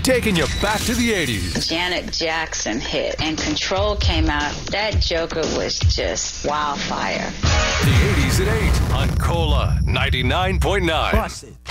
taking you back to the 80s. Janet Jackson hit and Control came out. That joker was just wildfire. The 80s at 8 on Cola 99.9. Bust it.